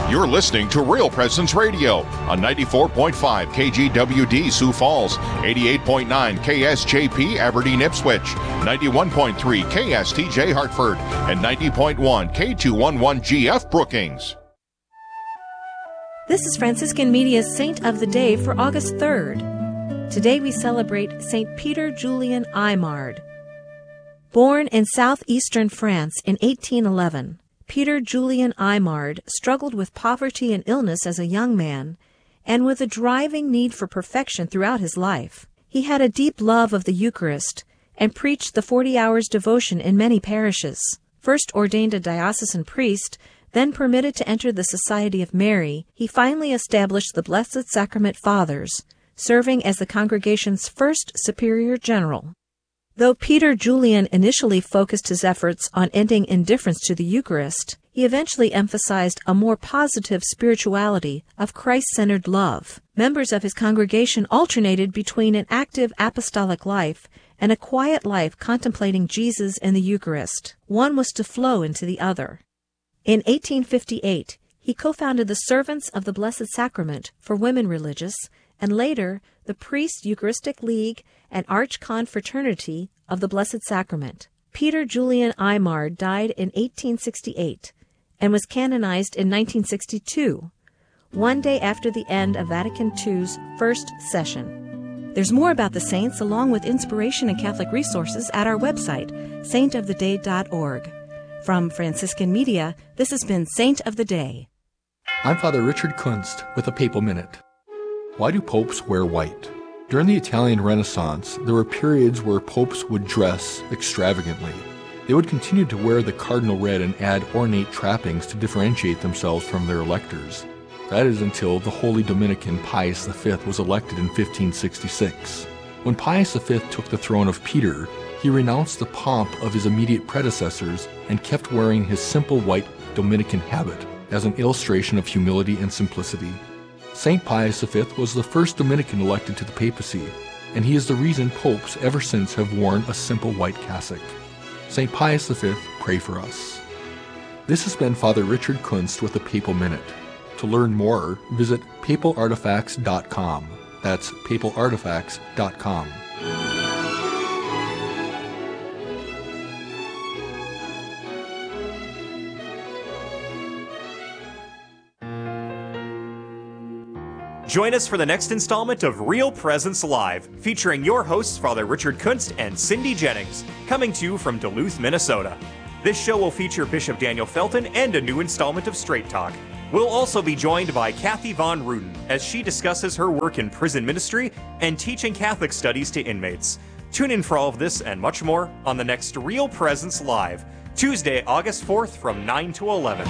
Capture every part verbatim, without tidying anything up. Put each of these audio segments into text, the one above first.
You're listening to Real Presence Radio on ninety-four point five K G W D Sioux Falls, eighty-eight point nine K S J P Aberdeen Ipswich, ninety-one point three K S T J Hartford, and ninety point one K two eleven G F Brookings. This is Franciscan Media's Saint of the Day for August third. Today we celebrate Saint Peter Julian Aymard. Born in southeastern France in eighteen eleven, Peter Julian Aymard struggled with poverty and illness as a young man, and with a driving need for perfection throughout his life. He had a deep love of the Eucharist and preached the forty hours devotion in many parishes. First ordained a diocesan priest, then permitted to enter the Society of Mary, he finally established the Blessed Sacrament Fathers, serving as the congregation's first superior general. Though Peter Julian initially focused his efforts on ending indifference to the Eucharist, he eventually emphasized a more positive spirituality of Christ-centered love. Members of his congregation alternated between an active apostolic life and a quiet life contemplating Jesus and the Eucharist. One was to flow into the other. In eighteen fifty-eight, he co-founded the Servants of the Blessed Sacrament for women religious, and later the Priest Eucharistic League and Archconfraternity of the Blessed Sacrament. Peter Julian Aymard died in eighteen sixty-eight and was canonized in nineteen sixty-two, one day after the end of Vatican two's first session. There's more about the saints along with inspiration and Catholic resources at our website, saint of the day dot org. From Franciscan Media, this has been Saint of the Day. I'm Father Richard Kunst with a Papal Minute. Why do popes wear white? During the Italian Renaissance, there were periods where popes would dress extravagantly. They would continue to wear the cardinal red and add ornate trappings to differentiate themselves from their electors. That is until the Holy Dominican Pius the Fifth was elected in fifteen sixty-six. When Pius the Fifth took the throne of Peter, he renounced the pomp of his immediate predecessors and kept wearing his simple white Dominican habit as an illustration of humility and simplicity. Saint Pius the Fifth was the first Dominican elected to the papacy, and he is the reason popes ever since have worn a simple white cassock. Saint Pius the Fifth, pray for us. This has been Father Richard Kunst with the Papal Minute. To learn more, visit papal artifacts dot com. That's papal artifacts dot com. Join us for the next installment of Real Presence Live, featuring your hosts, Father Richard Kunst and Cindy Jennings, coming to you from Duluth, Minnesota. This show will feature Bishop Daniel Felton and a new installment of Straight Talk. We'll also be joined by Kathy Von Ruden as she discusses her work in prison ministry and teaching Catholic studies to inmates. Tune in for all of this and much more on the next Real Presence Live, Tuesday, August fourth from nine to eleven.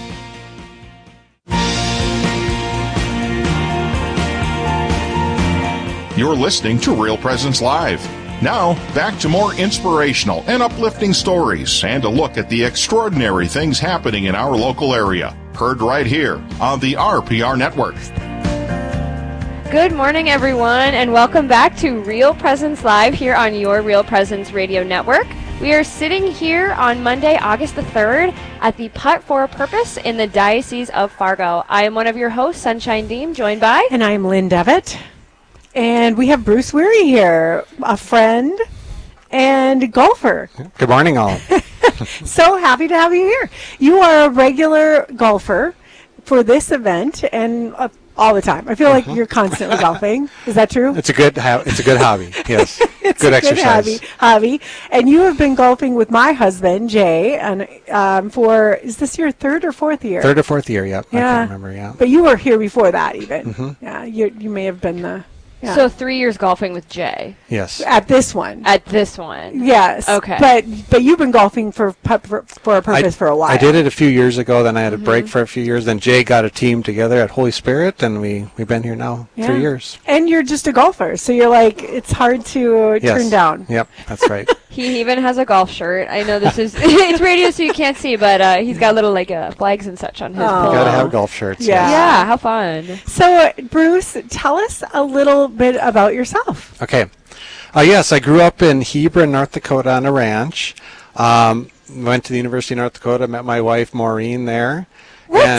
You're listening to Real Presence Live. Now, back to more inspirational and uplifting stories and a look at the extraordinary things happening in our local area. Heard right here on the R P R Network. Good morning, everyone, and welcome back to Real Presence Live here on your Real Presence Radio Network. We are sitting here on Monday, August the third, at the Putt for a Purpose in the Diocese of Fargo. I am one of your hosts, Sunshine Deem, joined by... And I'm Lynn Devitt. And we have Bruce Weary here, a friend and golfer. Good morning, all. So happy to have you here. You are a regular golfer for this event and uh, all the time. I feel like uh-huh. you're constantly golfing. Is that true? It's a good ha- it's a good hobby. Yes. It's good a exercise. Good hobby, hobby. And you have been golfing with my husband, Jay, and um, for, is this your third or fourth year? Third or fourth year, yep. Yeah. I can't remember, yeah. But you were here before that even. Mm-hmm. Yeah, you you may have been the... Yeah. So three years golfing with Jay. Yes. At this one. At this one. Yes. Okay. But but you've been golfing for for, for a purpose I, for a while. I did it a few years ago. Then I had a mm-hmm. break for a few years. Then Jay got a team together at Holy Spirit, and we we've been here now yeah. three years. And you're just a golfer, so you're like it's hard to yes. turn down. Yep, that's right. He even has a golf shirt. I know this is it's radio, so you can't see, but uh, he's got little like uh, flags and such on his. Oh. pole. Gotta have golf shirts. Yeah. Yes. Yeah. How fun. So uh, Bruce, tell us a little bit about yourself. Okay. Uh, yes, I grew up in Hebron, North Dakota on a ranch. Um, went to the University of North Dakota, met my wife Maureen there. What? And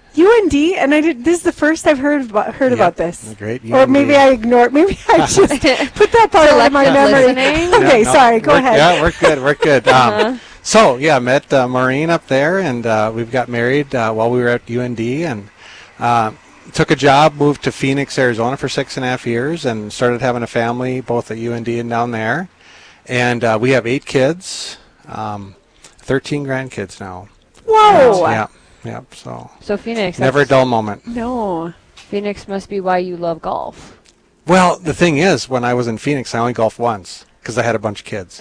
U N D, and I did. This is the first I've heard about, heard Yep, about this. Great. Or maybe I ignored. Maybe I just put that part out of my Selective memory. listening. Okay, Yeah, no, sorry. Go we're- ahead. Yeah, we're good. We're good. Uh-huh. Um, so yeah, met uh, Maureen up there, and uh, we've got married uh, while we were at U N D, and uh, took a job, moved to Phoenix, Arizona for six and a half years, and started having a family both at U N D and down there. And uh, we have eight kids, um, thirteen grandkids now. Whoa. Yeah, yeah. So So Phoenix. never a that's- dull moment. No. Phoenix must be why you love golf. Well, the thing is, when I was in Phoenix, I only golfed once because I had a bunch of kids.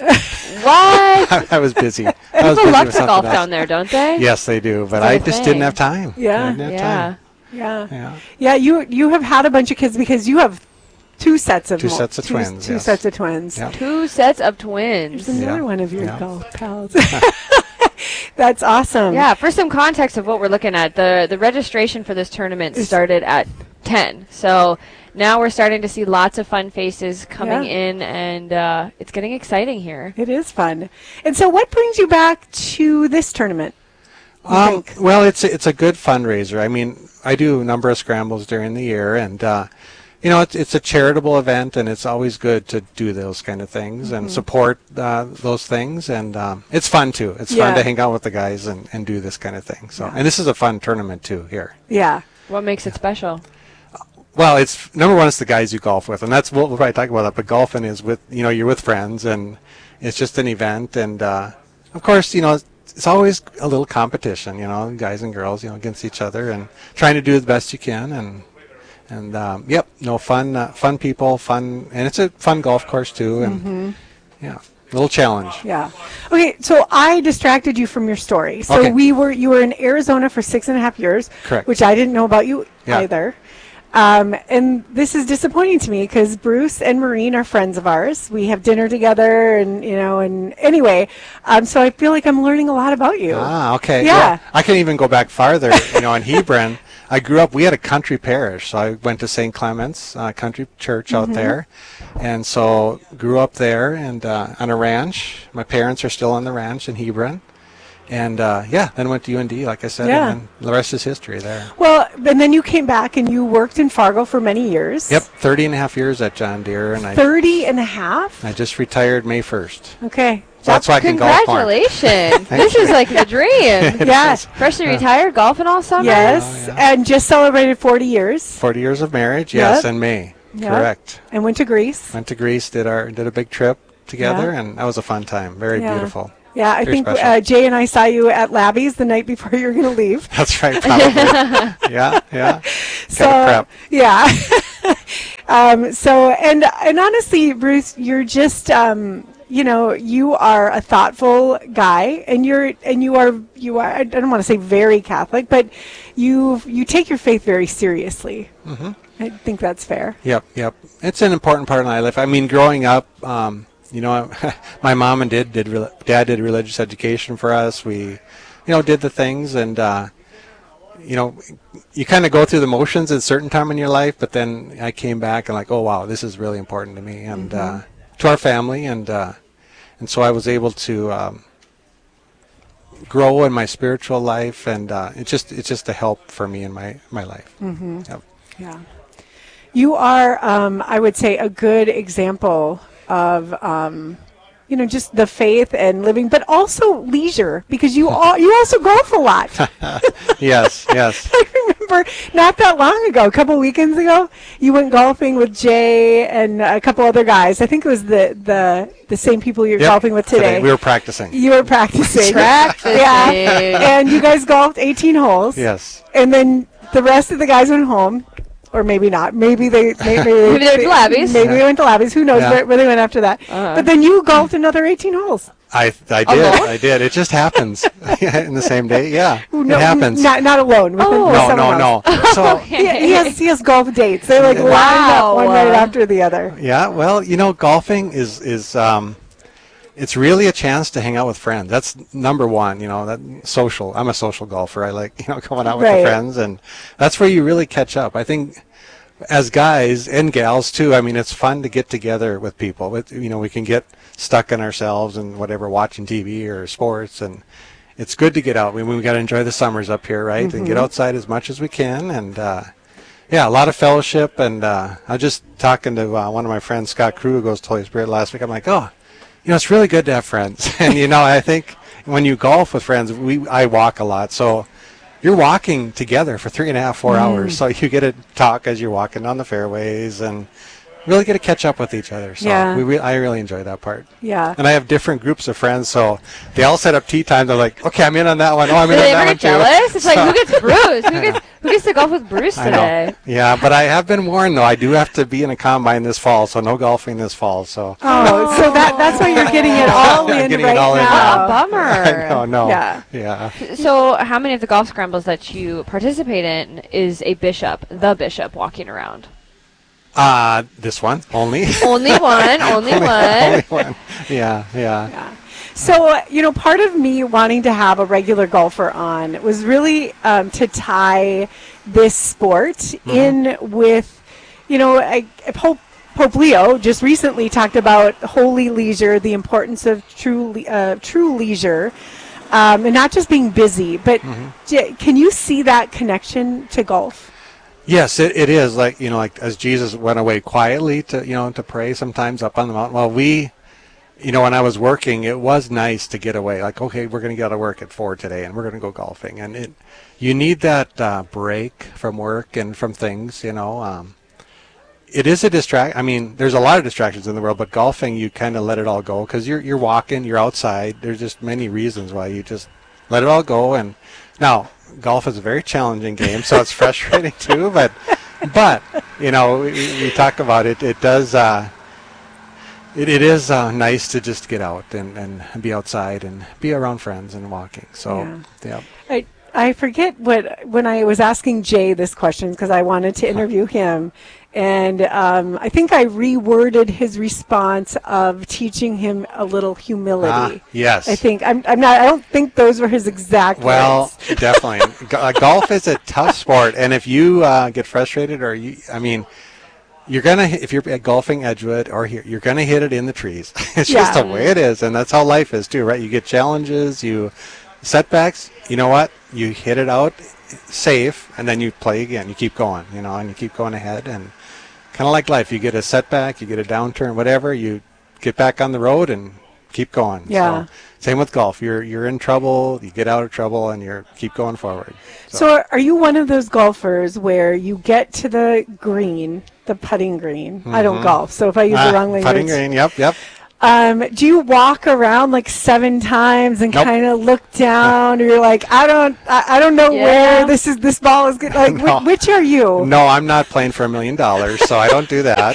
What? I was busy. I was People busy love with to golf something else. down there, don't they? Yes, they do, but It's I a just thing. didn't have time. Yeah. I didn't have Yeah. time. Yeah. Yeah. Yeah. You you have had a bunch of kids because you have two sets of Two mo- sets of two, twins, Two yes. sets of twins. Yeah. Two sets of twins. There's another Yeah. one of your Yeah. golf pals. That's awesome. Yeah, for some context of what we're looking at, the the registration for this tournament started at ten. So now we're starting to see lots of fun faces coming Yeah. in, and uh, it's getting exciting here. It is fun. And so, what brings you back to this tournament? you Um, think? well, it's a, it's a good fundraiser. I mean, I do a number of scrambles during the year, and uh, you know, it's it's a charitable event, and it's always good to do those kind of things and support uh, those things, and um, it's fun too. It's Yeah. fun to hang out with the guys and, and do this kind of thing. So, and this is a fun tournament too here. Yeah. What makes it special? Well, it's number one. It's the guys you golf with, and that's we'll, we'll probably talk about that. But golfing is with you know you're with friends, and it's just an event, and uh, of course you know it's, it's always a little competition, you know, guys and girls, you know, against each other, and trying to do the best you can, and and um, yep, no fun, uh, fun people, fun, and it's a fun golf course too, and yeah, a little challenge. Yeah. Okay, so I distracted you from your story. So Okay. we were you were in Arizona for six and a half years, Correct. which I didn't know about you Yeah. either. Um, and this is disappointing to me because Bruce and Maureen are friends of ours. We have dinner together, and you know, and anyway, um, so I feel like I'm learning a lot about you. Ah, okay. Yeah. Well, I can even go back farther. You know, in Hebron, I grew up. We had a country parish, so I went to Saint Clement's uh, Country Church out there, and so grew up there and uh, on a ranch. My parents are still on the ranch in Hebron, and uh, yeah, then went to U N D, like I said, Yeah. and then the rest is history there. Well, and then you came back and you worked in Fargo for many years. Yep, thirty and a half years at John Deere, and I thirty and a half? I just retired May first. Okay. So that's why I can golf more. Congratulations! This is like the dream. Yes. Freshly retired, golfing all summer. Yes. Oh, yeah. And just celebrated forty years forty years of marriage, yes, Yep. in May. Yep. Correct. and went to Greece. Went to Greece, did our did a big trip together, Yeah. and that was a fun time. Very Yeah. beautiful. Yeah, I Very think special. uh, Jay and I saw you at Labby's the night before you were going to leave. That's right, probably. yeah, yeah. So Gotta prep. yeah. um, so and and honestly, Bruce, you're just um, you know you are a thoughtful guy, and you're and you are you are I don't want to say very Catholic, but you you take your faith very seriously. Mm-hmm. I think that's fair. Yep, yep. It's an important part of my life. I mean, growing up, um, you know, my mom and dad did rel- dad did religious education for us. We, you know, did the things, and uh, you know, you kind of go through the motions at a certain time in your life. But then I came back and like, oh wow, this is really important to me and uh, to our family, and uh, and so I was able to um, grow in my spiritual life, and uh, it's just it's just a help for me in my my life. Mm-hmm. Yep. Yeah. You are, um, I would say, a good example of, um, you know, just the faith and living, but also leisure, because you all, you also golf a lot. Yes, yes. I remember not that long ago, a couple weekends ago, you went golfing with Jay and a couple other guys. I think it was the the, the same people you're Yep, golfing with today. We were practicing. You were practicing. Practicing. Yeah. And you guys golfed eighteen holes. Yes. And then the rest of the guys went home. Or maybe not. Maybe they maybe, Maybe they went to Labby's. Maybe they went to Labby's. Who knows Yeah. where, where they went after that? Uh-huh. But then you golfed another eighteen holes. I I did. Alone? I did. It just happens in the same day. Yeah, No, it happens. Not not alone. With Oh. with no, someone no, else. no. So He, he has he has golf dates. They're like lined Wow. up one right after the other. yeah, well, you know, golfing is is um, it's really a chance to hang out with friends. That's number one. You know, that social. I'm a social golfer. I like you know going out with Right. the friends, and that's where you really catch up. I think. As guys and gals too, I mean, it's fun to get together with people. With, you know, we can get stuck in ourselves and whatever, watching T V or sports, and it's good to get out. We we got to enjoy the summers up here, right? Mm-hmm. And get outside as much as we can. And uh, yeah, a lot of fellowship. And uh, I was just talking to uh, one of my friends, Scott Crew, who goes to Holy Spirit last week. I'm like, oh, you know, it's really good to have friends. And you know, I think when you golf with friends, we I walk a lot, so you're walking together for three and a half, four mm. hours. So you get to talk as you're walking down the fairways and really get to catch up with each other. So yeah. we re- I really enjoy that part. Yeah. And I have different groups of friends, so they all set up tee times. I'm like, okay, I'm in on that one. Oh, I'm in Do on they that ever one get jealous? too. It's like, who gets Bruce? Who gets who gets to golf with Bruce today? Yeah, but I have been warned, though. I do have to be in a combine this fall, so no golfing this fall. So. Oh, so that that's why you're getting it all I'm in getting right it all in now. Oh, bummer. No, no. Yeah. Yeah. So how many of the golf scrambles that you participate in is a bishop, the bishop, walking around? Uh, this one, only. Only one, only, only, one. only one. Yeah, yeah. Yeah. So, uh, you know, part of me wanting to have a regular golfer on was really um, to tie this sport mm-hmm. in with, you know, I, I Pope, Pope Leo just recently talked about holy leisure, the importance of true le- uh, true leisure, um, and not just being busy. But mm-hmm. j- can you see that connection to golf? Yes, it, it is. Like, you know, like as Jesus went away quietly to, you know, to pray sometimes up on the mountain. Well, we, you know, when I was working, it was nice to get away. Like, okay, we're going to get out of work at four today and we're going to go golfing. And it, you need that uh, break from work and from things, you know. Um, it is a distract. I mean, there's a lot of distractions in the world, but golfing, you kind of let it all go because you're, you're walking, you're outside. There's just many reasons why you just let it all go. And now, golf is a very challenging game, so it's frustrating too. But, but you know, we, we talk about it. It does. Uh, it it is uh, nice to just get out and, and be outside and be around friends and walking. So, yeah. yeah. I I forget what when I was asking Jay this question because I wanted to interview him, and um, I think I reworded his response of teaching him a little humility. Ah, yes. I think I'm. I'm not. I don't think those were his exact well, words. Well, definitely. G- uh, golf is a tough sport, and if you uh, get frustrated, or you, I mean, you're gonna if you're at golfing Edgewood or here, you're gonna hit it in the trees. It's yeah. just the way it is, and that's how life is too, right? You get challenges, you setbacks. You know what? You hit it out safe, and then you play again. You keep going, you know, and you keep going ahead, and kind of like life. You get a setback, you get a downturn, whatever. You get back on the road and keep going. Yeah. So, same with golf. You're you're in trouble, you get out of trouble, and you keep going forward. So. so, are you one of those golfers where you get to the green, the putting green? Mm-hmm. I don't golf, so if I use ah, the wrong language, putting green. Yep, yep. Um, do you walk around like seven times and nope. kind of look down, or you're like, I don't, I, I don't know yeah. where this is. This ball is good. Like, no. wh- which are you? No, I'm not playing for a million dollars, so I don't do that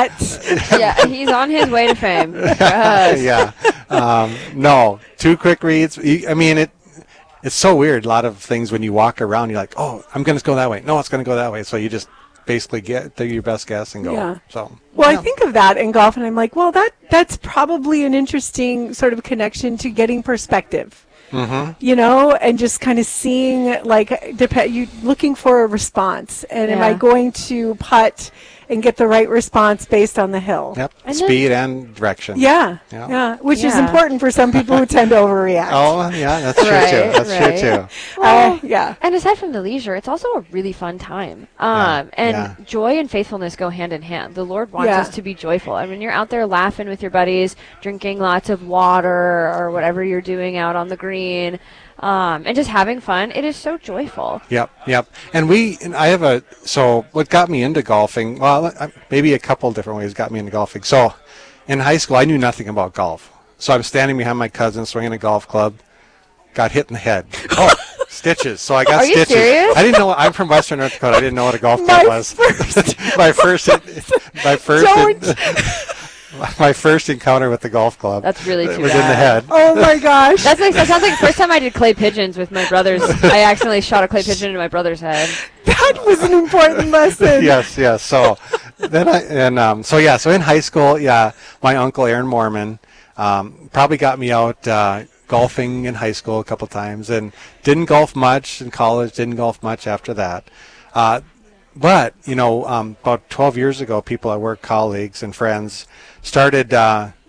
yet. Um, yeah, he's on his way to fame. Yes. yeah. Um, no, two quick reads. I mean, it. It's so weird. A lot of things when you walk around, you're like, oh, I'm going to go that way. No, it's going to go that way. So you just basically get do your best guess and go. Yeah. So. Well, yeah. I think of that in golf, and I'm like, well, that that's probably an interesting sort of connection to getting perspective. Mm-hmm. You know, and just kind of seeing, like, dep- you looking for a response, and yeah. am I going to putt and get the right response based on the hill? Yep, and speed and direction. Yeah, yeah, yeah. which yeah. is important for some people who tend to overreact. Oh, yeah, that's true right, too. That's right. true too. Well, uh, yeah. And aside from the leisure, it's also a really fun time. Um, yeah. and yeah. joy and faithfulness go hand in hand. The Lord wants Yeah. us to be joyful. I mean, you're out there laughing with your buddies, drinking lots of water or whatever you're doing out on the green. Um, and just having fun. It is so joyful. Yep, yep. And we, and I have a, so what got me into golfing, well, maybe a couple different ways got me into golfing. So in high school, I knew nothing about golf. So I'm standing behind my cousin swinging a golf club, got hit in the head. Oh, stitches. So I got Are you stitches. serious? I didn't know, I'm from Western North Dakota. I didn't know what a golf My club was. first- my first, my first, Don't. my first encounter with the golf club. That's really too was bad. in the head. Oh my gosh. That's like, that sounds like the first time I did clay pigeons with my brothers. I accidentally shot a clay pigeon into my brother's head. That was an important lesson. yes, yes. So then I and um, so yeah. So in high school, yeah, my uncle Aaron Mormon um, probably got me out uh, golfing in high school a couple times, and didn't golf much in college. Didn't golf much after that. Uh, but you know, um, about twelve years ago, people at work, colleagues and friends, started uh,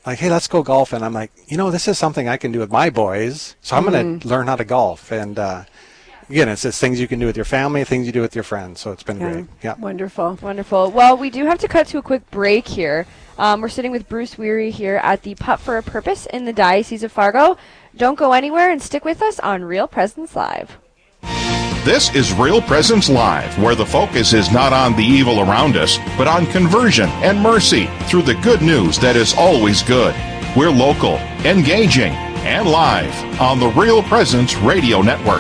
like, hey, let's go golf. And I'm like, you know, this is something I can do with my boys. So I'm mm-hmm. going to learn how to golf. And, uh, again, it's just things you can do with your family, things you do with your friends. So it's been yeah. great. Yeah. Wonderful. Wonderful. Well, we do have to cut to a quick break here. Um, we're sitting with Bruce Weary here at the Putt for a Purpose in the Diocese of Fargo. Don't go anywhere and stick with us on Real Presence Live. This is Real Presence Live, where the focus is not on the evil around us, but on conversion and mercy through the good news that is always good. We're local, engaging, and live on the Real Presence Radio Network.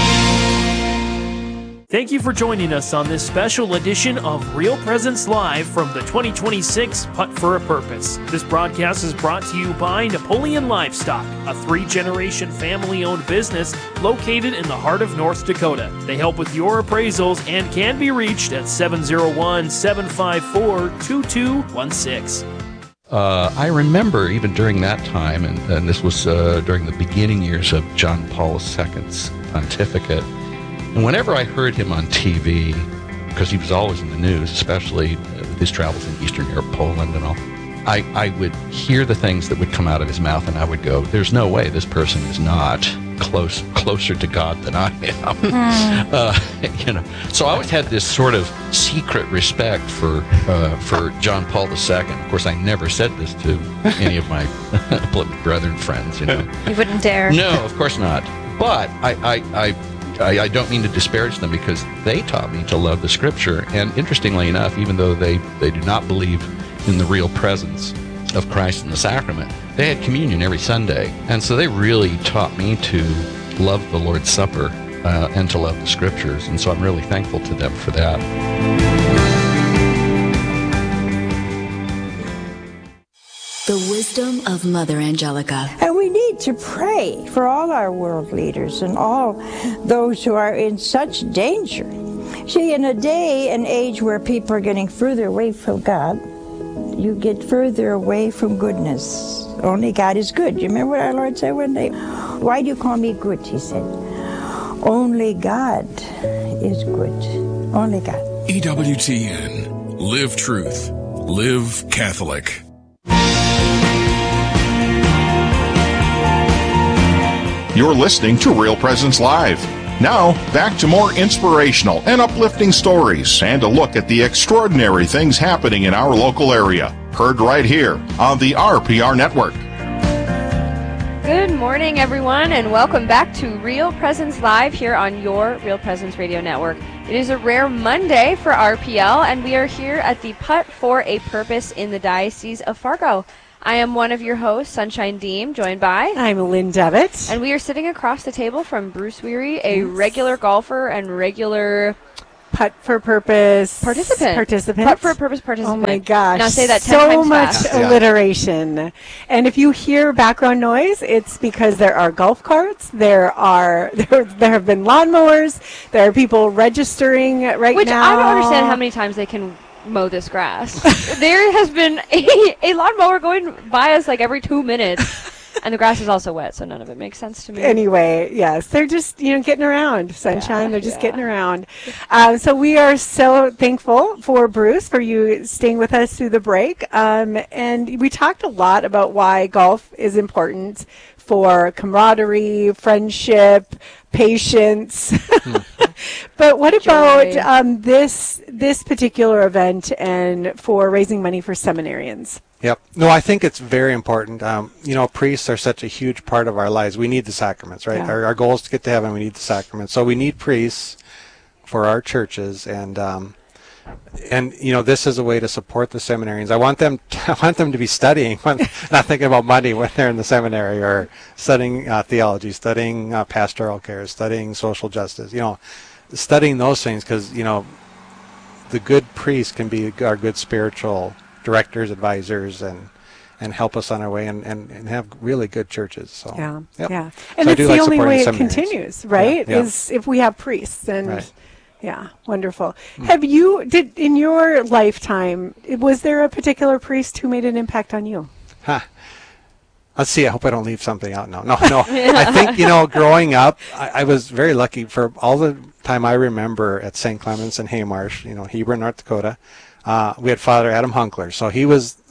Thank you for joining us on this special edition of Real Presence Live from the twenty twenty-six Putt for a Purpose. This broadcast is brought to you by Napoleon Livestock, a three-generation family-owned business located in the heart of North Dakota. They help with your appraisals and can be reached at seven oh one, seven five four, two two one six. Uh, I remember even during that time, and, and this was uh, during the beginning years of John Paul the Second's pontificate, and whenever I heard him on T V, because he was always in the news, especially with his travels in Eastern Europe, Poland and all, I, I would hear the things that would come out of his mouth, and I would go, there's no way this person is not close closer to God than I am. Mm. uh, you know, so I always had this sort of secret respect for uh, for John Paul the Second. Of course, I never said this to any of my brethren friends. You know, you wouldn't dare. No, of course not. But I, I, I I, I don't mean to disparage them, because they taught me to love the Scripture. And interestingly enough, even though they, they do not believe in the real presence of Christ in the sacrament, they had communion every Sunday. And so they really taught me to love the Lord's Supper uh, and to love the Scriptures. And so I'm really thankful to them for that. The wisdom of Mother Angelica. And we need to pray for all our world leaders and all those who are in such danger. See, in a day and age where people are getting further away from God, you get further away from goodness. Only God is good. You remember what our Lord said one day? Why do you call me good? He said. Only God is good. Only God. E W T N. Live truth. Live Catholic. You're listening to Real Presence Live. Now, back to more inspirational and uplifting stories and a look at the extraordinary things happening in our local area. Heard right here on the R P R Network. Good morning, everyone, and welcome back to Real Presence Live here on your Real Presence Radio Network. It is a rare Monday for R P L, and we are here at the Putt for a Purpose in the Diocese of Fargo. I am one of your hosts, Sunshine Deem, joined by... I'm Lynn Devitt. And we are sitting across the table from Bruce Weary, a yes. regular golfer and regular... Putt for Purpose participant. Participant. Putt for a Purpose participant. Oh my gosh. Now say that ten so times much fast. alliteration. Yeah. And if you hear background noise, it's because there are golf carts, there are there, there have been lawnmowers, there are people registering right Which now. Which I don't understand how many times they can mow this grass. There has been a, a lawnmower going by us like every two minutes. And the grass is also wet, so none of it makes sense to me. Anyway, yes, they're just, you know, getting around, Sunshine. Yeah, they're just yeah. getting around. Yeah. Um, so we are so thankful for Bruce, for you staying with us through the break. Um, and we talked a lot about why golf is important for camaraderie, friendship, patience. But what about um, this this particular event and for raising money for seminarians? Yep. No, I think it's very important. Um, you know, priests are such a huge part of our lives. We need the sacraments, right? Yeah. Our, our goal is to get to heaven. We need the sacraments. So we need priests for our churches, and um, and you know, this is a way to support the seminarians. I want them, to, I want them to be studying, when, not thinking about money when they're in the seminary, or studying uh, theology, studying uh, pastoral care, studying social justice. You know, studying those things, because you know, the good priest can be our good spiritual directors, advisors, and and help us on our way, and, and, and have really good churches. So yeah, yep. yeah, and so it's the like only way it seminaries. continues, right? Yeah, yeah. Is if we have priests, and right. yeah, wonderful. Mm. Have you did in your lifetime? Was there a particular priest who made an impact on you? Huh. Let's see. I hope I don't leave something out. No, no, no. I think, you know, growing up, I, I was very lucky for all the time I remember at Saint Clements and Haymarsh, you know, Hebron, North Dakota. Uh, we had Father Adam Hunkler. So he was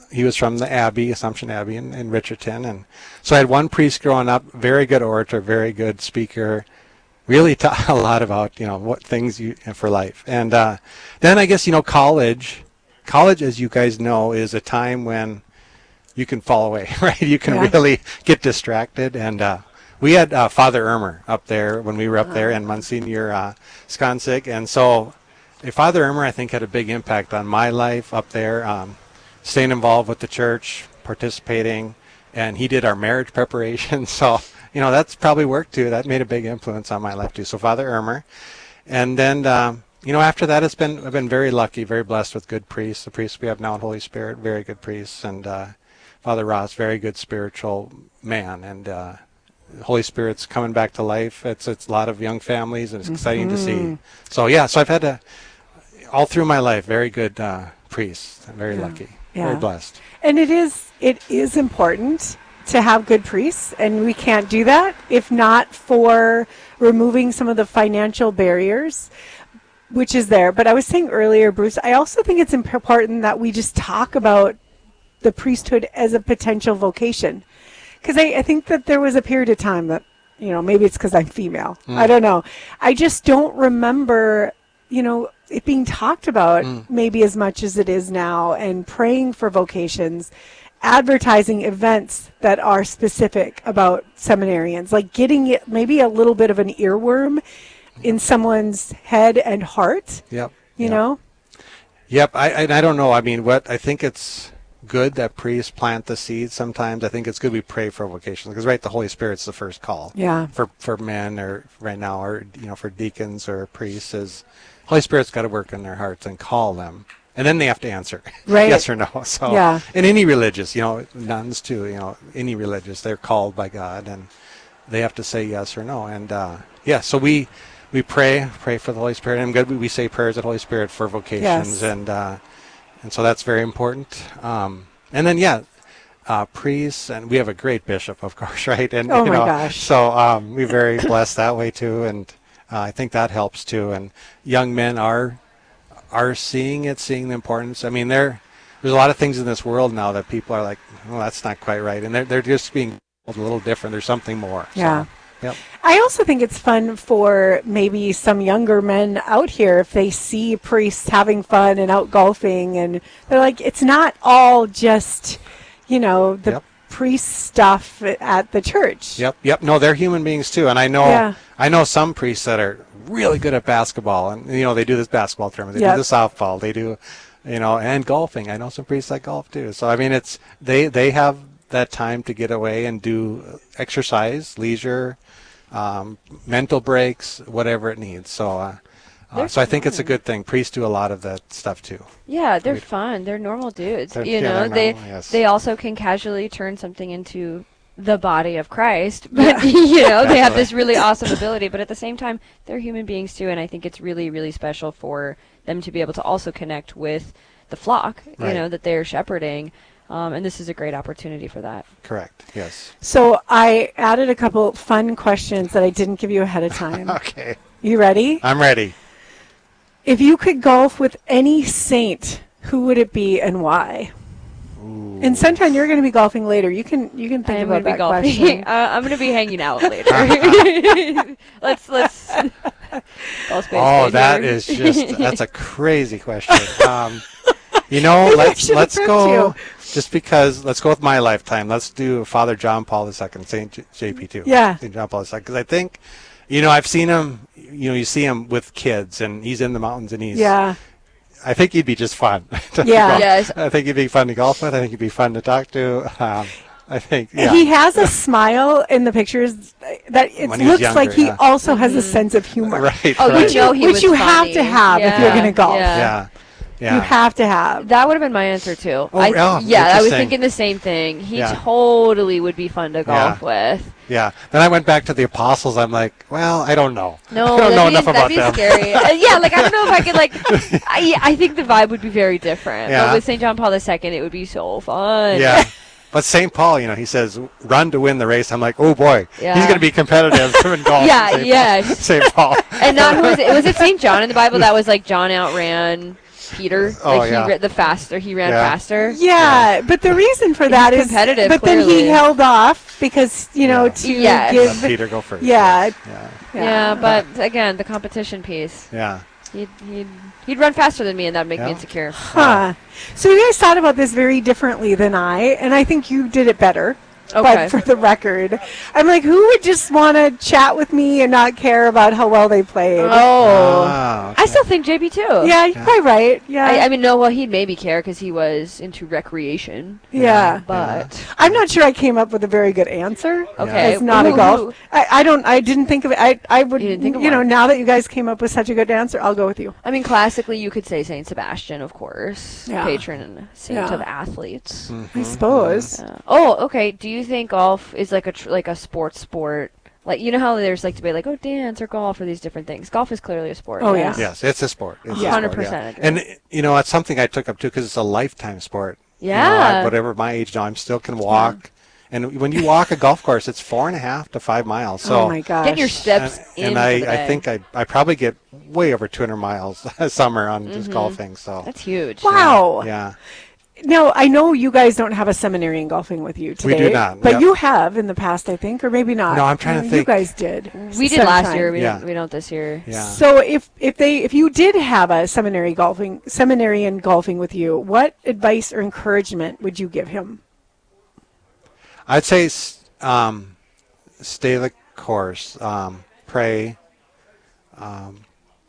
he was from the Abbey, Assumption Abbey in, in Richardson. And so I had one priest growing up, very good orator, very good speaker, really taught a lot about, you know, what things you for life. And uh, then I guess, you know, college, college, as you guys know, is a time when you can fall away, right? You can Yeah. really get distracted. And uh, we had uh, Father Ermer up there when we were up there, and Monsignor uh, Skansik. And so uh, Father Ermer, I think, had a big impact on my life up there, um, staying involved with the church, participating, and he did our marriage preparation. So, you know, that's probably worked too. That made a big influence on my life too. So Father Ermer. And then, um, you know, after that, it's been, I've been very lucky, very blessed with good priests. The priests we have now in Holy Spirit, very good priests. And uh, Father Ross, very good spiritual man. And uh, Holy Spirit's coming back to life. It's it's a lot of young families, and it's exciting to see. So yeah, so I've had a, all through my life, very good uh, priests. I'm very Yeah. lucky, Yeah. very blessed. And it is it is important to have good priests, and we can't do that if not for removing some of the financial barriers, which is there. But I was saying earlier, Bruce, I also think it's important that we just talk about the priesthood as a potential vocation. Because I, I think that there was a period of time that, you know, maybe it's because I'm female. Mm. I don't know. I just don't remember, you know, it being talked about Mm. maybe as much as it is now, and praying for vocations, advertising events that are specific about seminarians, like getting it maybe a little bit of an earworm in someone's head and heart, Yep. you Yep. know? Yep. I, I I don't know. I mean, what I think it's good that priests plant the seeds sometimes. I think it's good we pray for vocations because, right, the Holy Spirit's the first call. Yeah. For for men, or right now, or, you know, for deacons or priests, is Holy Spirit's got to work in their hearts and call them. And then they have to answer, Right. yes or no. So, Yeah. and any religious, you know, nuns too, you know, any religious, they're called by God, and they have to say yes or no. And uh, yeah, so we we pray, pray for the Holy Spirit. And I'm good. We, we say prayers at Holy Spirit for vocations, Yes. and uh, and so that's very important. Um, and then yeah, uh, priests, and we have a great bishop, of course, right? And Oh you my know, gosh. so um, we're very blessed that way too, and uh, I think that helps too. And young men are. are seeing it, seeing the importance. I mean, there, there's a lot of things in this world now that people are like, well, that's not quite right. And they're, they're just being a little different. There's something more. Yeah. So, yep. I also think it's fun for maybe some younger men out here if they see priests having fun and out golfing, and they're like, it's not all just, you know, the Yep. priest stuff at the church. Yep. Yep. No, they're human beings too. And I know, Yeah. I know some priests that are really good at basketball, and, you know, they do this basketball tournament, they Yep. do the softball, they do, you know, and golfing. I know some priests that golf too. So, I mean, it's, they, they have that time to get away and do exercise, leisure, um, mental breaks, whatever it needs. So, uh, uh, They're so I think it's a fun. good thing. Priests do a lot of that stuff too. Yeah, they're Right. fun. They're normal dudes. They're- you yeah, know, they're they normal, yes. they also can casually turn something into the body of Christ. But you know, they have this really awesome ability, but at the same time, they're human beings too, and I think it's really, really special for them to be able to also connect with the flock, you Right. know, that they're shepherding. Um, and this is a great opportunity for that. Correct. Yes. So I added a couple fun questions that I didn't give you ahead of time. Okay. You ready? I'm ready. If you could golf with any saint, who would it be and why? And Sunshine, you're going to be golfing later. You can you can think I'm about gonna be that golfing. question. uh, I'm going to be hanging out later. let's let's. Ball space Oh, right that here. is just, that's a crazy question. Um, you know, Maybe I let's should've let's prepped go, you. just because, let's go with my lifetime. Let's do Father John Paul the Second, Saint J- JP two. Yeah. Saint John Paul the Second. Because I think, you know, I've seen him, you know, you see him with kids, and he's in the mountains, and he's, Yeah. I think he'd be just fun. to Yeah. golf. Yes. I think he'd be fun to golf with. I think he'd be fun to talk to. Um, I think, yeah. He has a smile in the pictures that it When he was looks like younger, he yeah. also has a sense of humor. Right, Oh, right. you know he Which was you have funny. to have if you're Yeah, gonna golf. Yeah. Yeah. Yeah. You have to have. That would have been my answer too. Oh, I, oh, yeah, I was interesting. thinking the same thing. He Yeah. totally would be fun to golf with. Yeah. Then I went back to the apostles. I'm like, well, I don't know. No, I don't know that'd, enough be, about that'd be them. scary. uh, yeah, like I don't know if I could like. I, I think the vibe would be very different. Yeah. But with Saint John Paul the Second, it would be so fun. Yeah. But Saint Paul, you know, he says, run to win the race. I'm like, oh boy, Yeah. he's going to be competitive in golf. Yeah, Saint yes. Saint Paul. And not who was it? Was it Saint John in the Bible that was like John outran Peter. Oh, like yeah. he ra- the faster he ran Yeah. faster. Yeah, but the reason for that is competitive, But then he clearly. held off because you know Yeah. to Yes. give Let Peter go first. Yeah, Yeah. Yeah, but again, the competition piece. Yeah. He'd he'd, he'd run faster than me, and that'd make me Yeah. insecure. Huh. So you guys thought about this very differently than I, and I think you did it better. Okay. But for the record, I'm like, who would just want to chat with me and not care about how well they played? Oh, Ah, I still think J B too. Yeah, you're probably right. Yeah. I, I mean, no, well, he'd maybe care because he was into recreation. Yeah. But I'm not sure I came up with a very good answer. Okay. It's not Who- a golf. who- I, I don't, I didn't think of it. I, I would, You didn't think of you know, one. now that you guys came up with such a good answer, I'll go with you. I mean, classically, you could say Saint Sebastian, of course, Yeah. patron and saint Yeah. of athletes. I suppose. Yeah. Oh, okay. Do you think golf is like a tr- like a sports sport? Like, you know how there's like debate, like, oh, dance or golf or these different things. Golf is clearly a sport. Oh, yes? yeah. Yes, it's a sport. It's Yeah. a one hundred sport, percent yeah. agree. And, you know, it's something I took up, too, because it's a lifetime sport. You know, Yeah. I- whatever my age now, I'm still can walk. And when you walk a golf course, it's four and a half to five miles. So, Oh my gosh. Get your steps and, in. and for I, the I day. think I, I probably get way over two hundred miles a summer on just Mhm. golfing. So That's huge. Wow. yeah. Now, I know you guys don't have a seminary in golfing with you We today. do not, But yep. you have in the past, I think, or maybe not. No, I'm trying to You think. guys did. We did last sometime. year. We, Yeah. don't, we don't this year. Yeah. So if if they if you did have a seminary golfing seminary in golfing with you, what advice or encouragement would you give him? I'd say s- um, stay the course, um, pray. Um,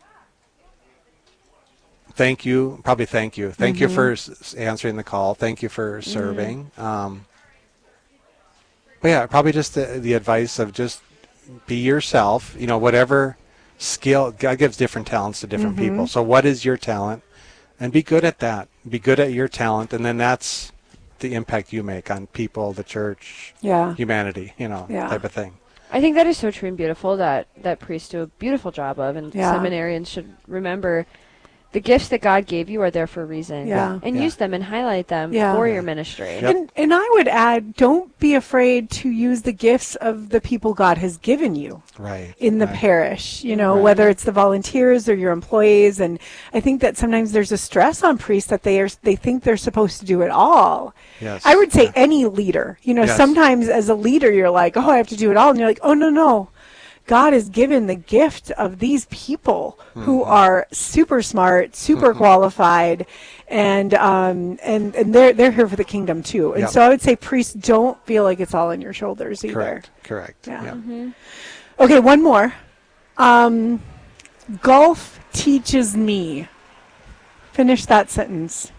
thank you, probably thank you. Thank you for s- answering the call. Thank you for serving. Um, but yeah, probably just the, the advice of just be yourself. You know, whatever skill, God gives different talents to different people. So what is your talent? And be good at that. Be good at your talent, and then that's the impact you make on people, the church, Yeah. humanity, you know, Yeah. type of thing. I think that is so true and beautiful that, that priests do a beautiful job of, and Yeah. seminarians should remember the gifts that God gave you are there for a reason. Yeah. And Yeah. use them and highlight them Yeah. for Yeah. your ministry. Yep. And and I would add, don't be afraid to use the gifts of the people God has given you Right. in the right. parish, you know, Right. whether it's the volunteers or your employees. And I think that sometimes there's a stress on priests that they are they think they're supposed to do it all. Yes. I would say Yeah. any leader, you know, Yes. sometimes as a leader, you're like, oh, I have to do it all. And you're like, oh, no, no. God has given the gift of these people who Mm-hmm. are super smart, super qualified, and um, and and they're they're here for the kingdom too. And Yep. so I would say priests don't feel like it's all on your shoulders either. Correct. Correct. Yeah. Yeah. Okay, one more. Um, golf teaches me. Finish that sentence.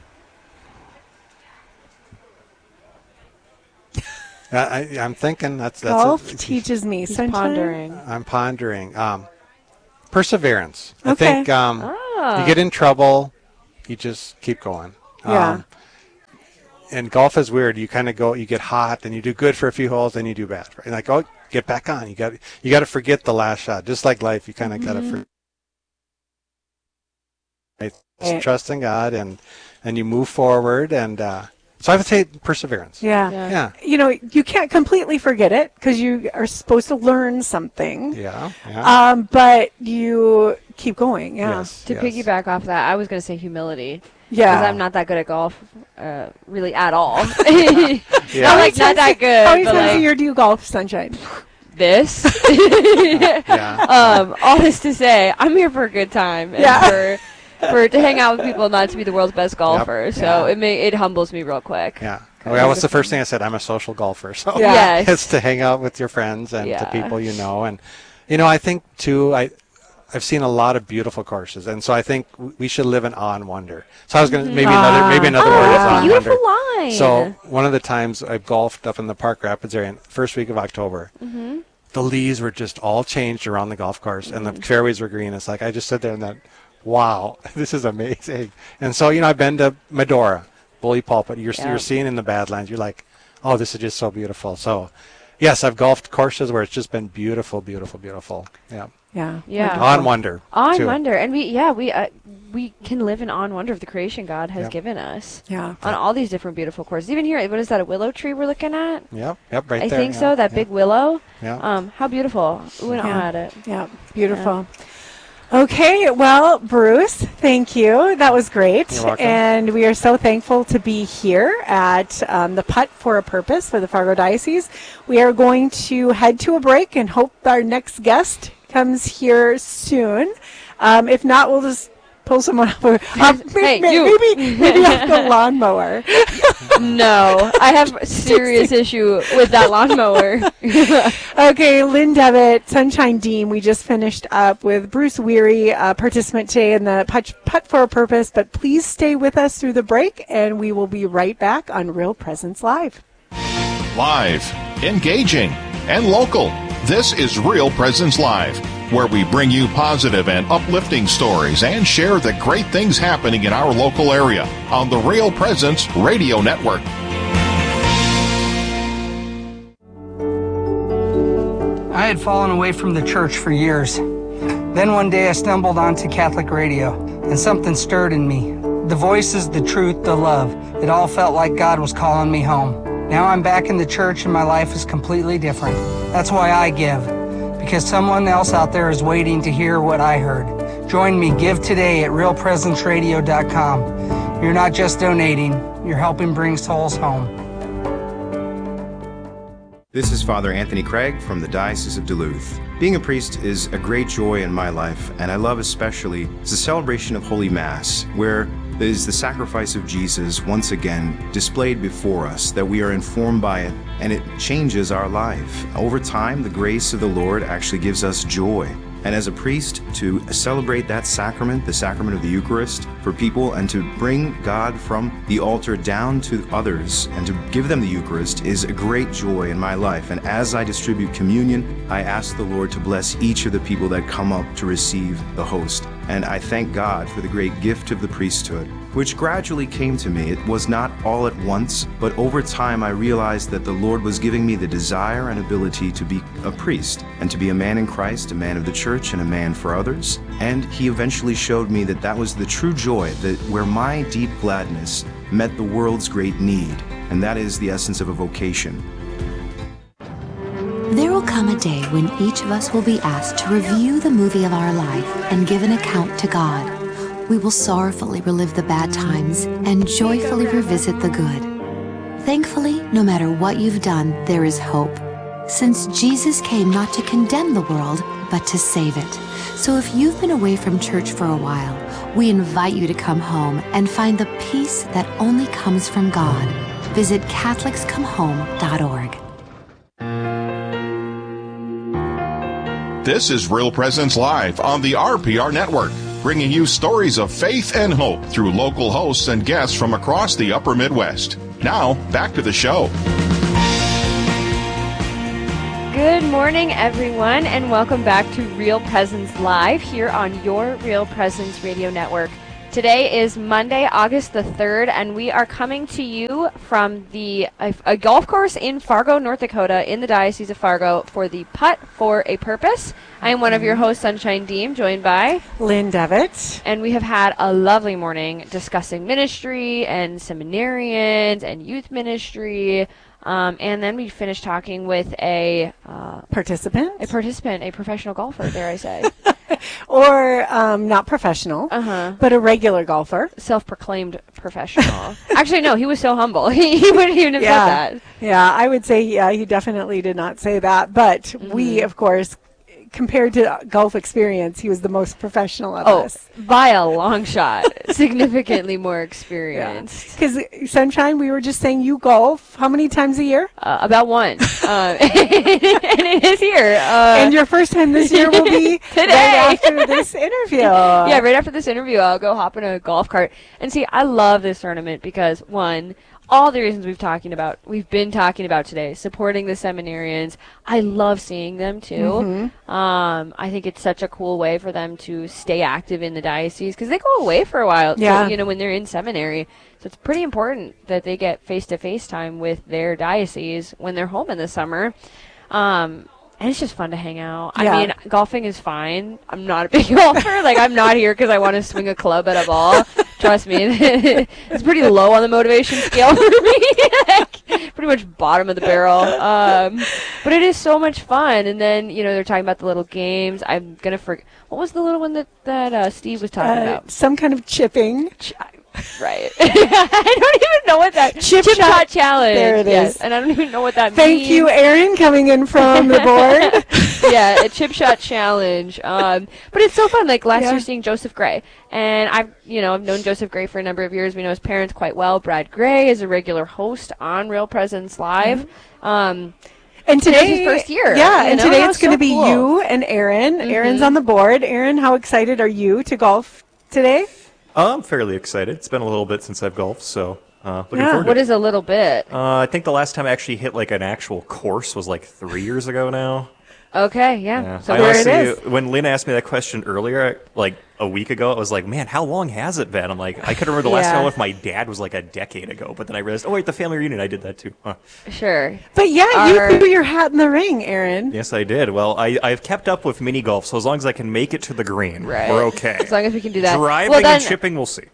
I, I, I'm thinking that's that's. Golf a, teaches me. He's Sunshine? pondering. I'm pondering. Um, perseverance. I Okay. think um, Ah. you get in trouble, you just keep going. Yeah. Um, and golf is weird. You kind of go, you get hot, and you do good for a few holes, then you do bad. Right? And like, oh, get back on. You got you got to forget the last shot. Just like life, you kind of got to forget. Right? Right. Trust in God, and and you move forward. And uh, so I would say perseverance. Yeah. Yeah. Yeah. You know, you can't completely forget it because you are supposed to learn something. Yeah. Yeah. Um, but you keep going. Yeah. Yes. To yes. piggyback off that, I was going to say humility. Yeah. Because I'm not that good at golf, uh, really at all. Yeah. Not like not that good, How many but times a like year do you golf, Sunshine? this. Yeah. um, all this to say, I'm here for a good time and Yeah. for for to hang out with people, not to be the world's best golfer. So Yeah. it may it humbles me real quick. Yeah. Well, that was the first thing I said. I'm a social golfer, so Yeah. Yes. it's to hang out with your friends and Yeah. to people you know. And you know, I think too, I I've seen a lot of beautiful courses, and so I think w- we should live in awe and wonder. So I was going to maybe another maybe another Oh, word is that's awe a and beautiful wonder. line. So one of the times I golfed up in the Park Rapids area, first week of October. Mm-hmm. The leaves were just all changed around the golf course, and the fairways were green. It's like I just sit there and that, wow, this is amazing. And so you know, I've been to Medora, Bully Pulpit. You're Yeah. you're seeing in the Badlands. You're like, oh, this is just so beautiful. So, yes, I've golfed courses where it's just been beautiful, beautiful, beautiful. Yeah, Yeah. Yeah. awe and wonder. Awe and too. wonder, and we yeah we uh, we can live in awe and wonder of the creation God has Yep. given us Yeah. on all these different beautiful courses. Even here, what is that? A willow tree we're looking at? Yep, yep, right I there. think yeah, so. That yeah, big willow. Yeah. Um, how beautiful. Ooh, and Yeah. awe at it. Yeah. Beautiful. Okay, well, Bruce, thank you. That was great. You're welcome. And we are so thankful to be here at um, the Putt for a Purpose for the Fargo Diocese. We are going to head to a break and hope our next guest comes here soon. Um, if not, we'll just pull someone up. Uh, Hey, maybe, you. maybe, maybe off the lawnmower. No, I have a serious issue with that lawnmower. Okay, Lynn Devitt, Sunshine Dean, we just finished up with Bruce Weary, uh, participant today in the Putt, Putt for a Purpose, but please stay with us through the break, and we will be right back on Real Presence Live. Live, engaging, and local. This is Real Presence Live, where we bring you positive and uplifting stories and share the great things happening in our local area on the Real Presence Radio Network. I had fallen away from the church for years. Then one day I stumbled onto Catholic radio, and something stirred in me. The voices, the truth, the love. It all felt like God was calling me home. Now I'm back in the church and my life is completely different. That's why I give, because someone else out there is waiting to hear what I heard. Join me, give today at real presence radio dot com. You're not just donating, you're helping bring souls home. This is Father Anthony Craig from the Diocese of Duluth. Being a priest is a great joy in my life, and I love especially the celebration of Holy Mass, where there is the sacrifice of Jesus once again displayed before us, that we are informed by it, and it changes our life. Over time, the grace of the Lord actually gives us joy. And as a priest, to celebrate that sacrament, the sacrament of the Eucharist, for people, and to bring God from the altar down to others and to give them the Eucharist is a great joy in my life. And as I distribute communion, I ask the Lord to bless each of the people that come up to receive the host. And I thank God for the great gift of the priesthood, which gradually came to me. It was not all at once, but over time I realized that the Lord was giving me the desire and ability to be a priest and to be a man in Christ, a man of the church, and a man for others. And He eventually showed me that that was the true joy, that where my deep gladness met the world's great need, and that is the essence of a vocation. There will come a day when each of us will be asked to review the movie of our life and give an account to God. We will sorrowfully relive the bad times and joyfully revisit the good. Thankfully, no matter what you've done, there is hope, since Jesus came not to condemn the world, but to save it. So if you've been away from church for a while, we invite you to come home and find the peace that only comes from God. Visit Catholics Come Home dot org. This is Real Presence Live on the R P R Network, bringing you stories of faith and hope through local hosts and guests from across the upper Midwest. Now, back to the show. Good morning, everyone, and welcome back to Real Presence Live here on your Real Presence Radio Network. Today is Monday, August the third, and we are coming to you from the a, a golf course in Fargo, North Dakota, in the Diocese of Fargo for the Putt for a Purpose. I am one of your hosts, Sunshine Deem, joined by Lynn Devitt. And we have had a lovely morning discussing ministry and seminarians and youth ministry. Um, and then we finished talking with a uh, participant, a participant, a professional golfer, dare I say. Or um, not professional, uh-huh. but a regular golfer. Self-proclaimed professional. Actually, no, he was so humble. he, he wouldn't even have yeah. said that. Yeah, I would say, yeah, he definitely did not say that. But Mm-hmm. we, of course, compared to golf experience, he was the most professional of oh, us. By a long shot. Significantly more experienced. Because, yeah. Sunshine, we were just saying you golf how many times a year? Uh, about one. uh, and it is here. Uh, and your first time this year will be today. Right after this interview. Yeah, right after this interview, I'll go hop in a golf cart. And see, I love this tournament because, one, all the reasons we've talking about, we've been talking about today, supporting the seminarians. I love seeing them too. Mm-hmm. Um, I think it's such a cool way for them to stay active in the diocese because they go away for a while. Yeah. So, you know, when they're in seminary, so it's pretty important that they get face-to-face time with their diocese when they're home in the summer. Um, and it's just fun to hang out. Yeah. I mean, golfing is fine. I'm not a big golfer. Like, I'm not here because I want to swing a club at a ball. Trust me, it's pretty low on the motivation scale for me. Pretty much bottom of the barrel. Um, but it is so much fun. And then, you know, they're talking about the little games. I'm going to forget. What was the little one that, that uh, Steve was talking Uh, about? some kind of chipping. Ch- right. I don't even know what that... Chip, Chip shot. shot challenge. There it yes. is. And I don't even know what that Thank means. you, Aaron, coming in from the board. Yeah, a chip shot challenge. Um, but it's so fun. Like last Yeah. year, seeing Joseph Gray, and I've you know I've known Joseph Gray for a number of years. We know his parents quite well. Brad Gray is a regular host on Real Presence Live. Mm-hmm. Um, and today's today, his first year. Yeah, you and know? today That it's was going to so be cool. you and Aaron. Mm-hmm. Aaron's on the board. Aaron, how excited are you to golf today? Uh, I'm fairly excited. It's been a little bit since I've golfed, so uh, looking Yeah. forward to What it. is a little bit? Uh, I think the last time I actually hit like an actual course was like three years ago now. Okay, yeah. Yeah. So I there honestly, it is. when Lynn asked me that question earlier, like a week ago, I was like, man, how long has it been? I'm like, I couldn't remember the last Yeah. time with my dad was like a decade ago, but then I realized, oh wait, the family reunion, I did that too. Huh. Sure. But yeah, Our- you threw your hat in the ring, Aaron. Yes, I did. Well, I, I've kept up with mini golf, so as long as I can make it to the green, Right. we're okay. As long as we can do that. Driving Well, then- and chipping, we'll see.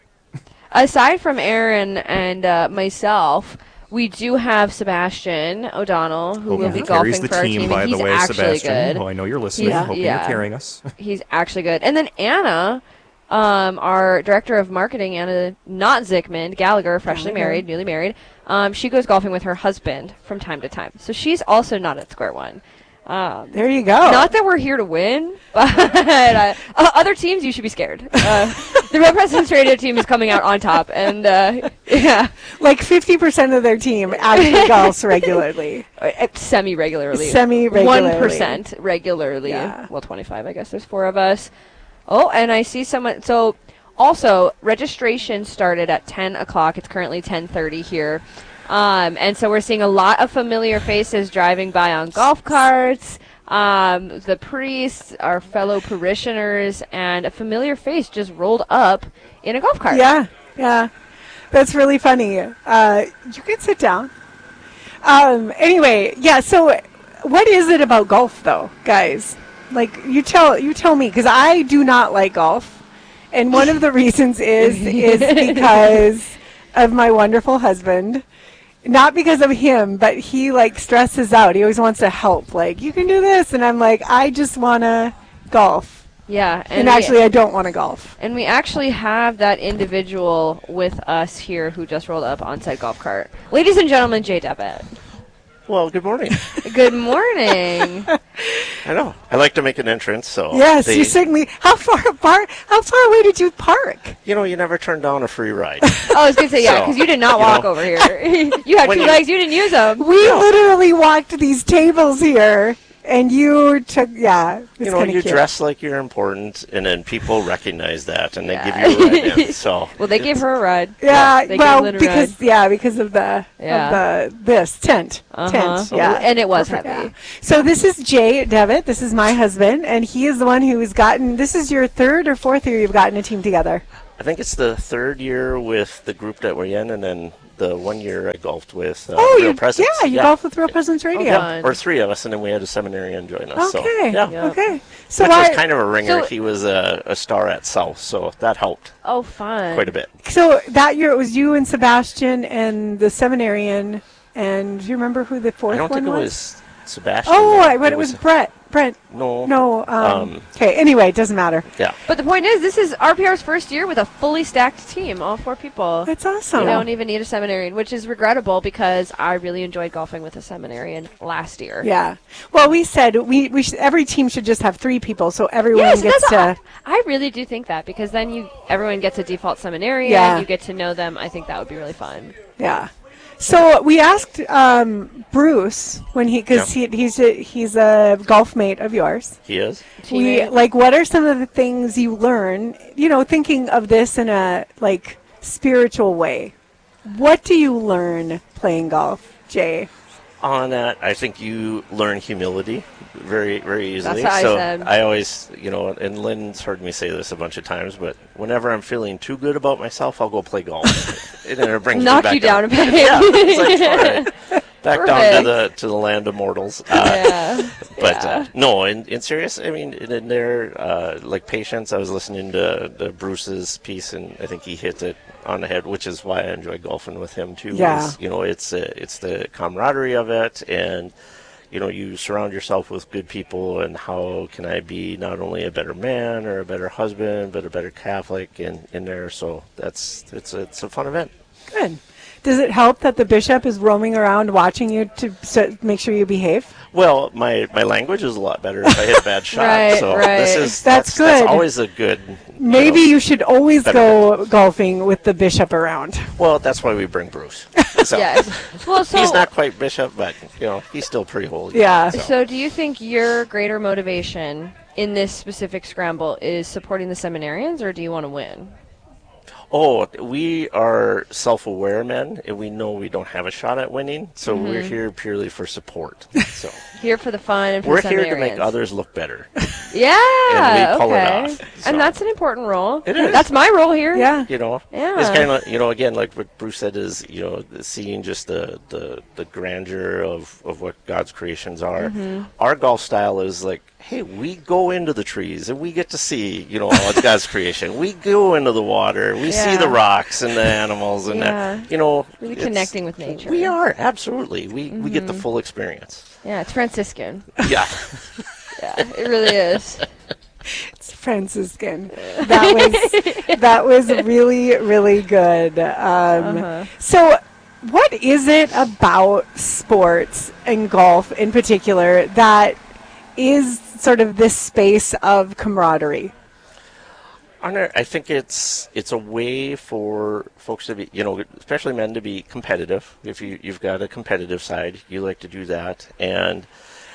Aside from Aaron and uh, myself, we do have Sebastian O'Donnell, who Oh, will be who golfing carries the for our team, team. by and the he's way, actually Sebastian. good. Oh, I know you're listening. He's- Hoping yeah. you're carrying us. He's actually good. And then Anna, um, our director of marketing, Anna, not Zickman, Gallagher, freshly Gallagher. married, newly married. Um, she goes golfing with her husband from time to time. So she's also not at square one. Um, There you go. Not that we're here to win, but uh, uh, other teams, you should be scared. Uh, the Real Presence Radio team is coming out on top, and uh, yeah, Like fifty percent of their team actually golfs regularly. Uh, semi-regularly, Semi-regularly. one percent regularly. Yeah. Well, twenty-five, I guess. There's four of us. Oh, and I see someone. So, also registration started at ten o'clock. It's currently ten thirty here. Um, and so we're seeing a lot of familiar faces driving by on golf carts, um, the priests, our fellow parishioners, and a familiar face just rolled up in a golf cart. Yeah, yeah. That's really funny. Uh, you can sit down. Um, anyway, yeah, so what is it about golf, though, guys? Like, you tell you tell me, because I do not like golf. And one of the reasons is is because of my wonderful husband. Not because of him, but he, like, stresses out. He always wants to help. Like, you can do this. And I'm like, I just want to golf. Yeah. And, And, we- actually, I don't want to golf. And we actually have that individual with us here who just rolled up on said golf cart. Ladies and gentlemen, Jay Devitt. Well, good morning. Good morning. I know. I like to make an entrance, so. Yes, they- you certainly. How far apart? How far away did you park? You know, you never turn down a free ride. Oh, I was going to say, yeah, So, because you did not you walk know. over here. You had When two you- legs, you didn't use them. We literally walked these tables here, and you took. Yeah, it's You know, kind you of cute. dress like you're important, and then people recognize that, and Yeah. they give you a ride in. So. Well, they gave her a ride. Yeah, they well, gave Lynn a because ride. yeah, because of the Yeah. of the this tent Uh-huh. tent. Yeah, And it was Perfect. heavy. Yeah. So this is Jay Devitt. This is my husband, and he is the one who has gotten. This is your third or fourth year you've gotten a team together. I think it's the third year with the group that we're in, and then the one year I golfed with uh, oh, Real you Presence. yeah, you golf with Real Presence Radio. Yeah, or three of us, and then we had a seminarian join us. Okay, So, yeah. okay. So Which why, was kind of a ringer. So- he was a, a star at South, so that helped Oh, fun. quite a bit. so that year it was you and Sebastian and the seminarian, and do you remember who the fourth I don't one think it was? was Sebastian. Oh, no. I but it was Brett. Brent. No. No. Um, Um, okay. Anyway, it doesn't matter. Yeah. But the point is, this is R P R's first year with a fully stacked team, all four people. That's awesome. You don't even need a seminarian, which is regrettable because I really enjoyed golfing with a seminarian last year. Yeah. Well, we said we we should, every team should just have three people, so everyone Yes, gets that's to. I really do think that because then you everyone gets a default seminarian. Yeah. You get to know them. I think that would be really fun. Yeah. So we asked um, Bruce when he because he, he's a, he's a golf mate of yours. He is. We Teammate. like what are some of the things you learn? You know, thinking of this in a like spiritual way. What do you learn playing golf, Jay? On that, I think you learn humility very, very easily. That's what I so said. I always, you know, and Lynn's heard me say this a bunch of times, but whenever I'm feeling too good about myself, I'll go play golf. and then it brings me Knock back you down up. a bit. Yeah, it's like, all right. back Perfect. down to the to the land of mortals. Uh, Yeah. But Yeah. uh, no, in, in serious, I mean, in, in there, uh, like Patience, I was listening to, to Bruce's piece, and I think he hit it on the head, which is why I enjoy golfing with him too. Yeah. Is, you know, it's uh, it's the camaraderie of it, and you know, you surround yourself with good people, and how can I be not only a better man or a better husband, but a better Catholic in, in there. So that's it's a, it's a fun event. Good. Does it help that the bishop is roaming around watching you to so, make sure you behave? Well, my, my language is a lot better if I hit a bad shot. Right, so right. this is That's that's, good. That's always a good. Maybe you, know, you should always go golfing with the bishop around. Well, that's why we bring Bruce. So Yes. Well, so he's not quite bishop, but you know he's still pretty holy. Yeah. So. So do you think your greater motivation in this specific scramble is supporting the seminarians, or do you want to win? Oh, we are self-aware men, and we know we don't have a shot at winning, so Mhm. we're here purely for support. So Here for the fun and for we're the here to make seminarians. others look better. Yeah, And we pull it okay. off, so. And that's an important role. It is. That's my role here. Yeah. You know, Yeah. it's kind of, you know, again, like what Bruce said is, you know, seeing just the, the, the grandeur of, of what God's creations are. Mhm. Our golf style is like, hey, we go into the trees and we get to see, you know, all of God's creation. We go into the water. We see Yeah. the rocks and the animals and Yeah. that, you know. Really it's- connecting with nature. We are, absolutely. We, we get the Mhm. full experience. Yeah, it's Franciscan. Yeah. Yeah, it really is. It's Franciscan. That was that was really really good. Um, Uh-huh. So, what is it about sports and golf in particular that is sort of this space of camaraderie? Honor, I think it's it's a way for folks to be, you know, especially men to be competitive. If you you've got a competitive side, you like to do that, and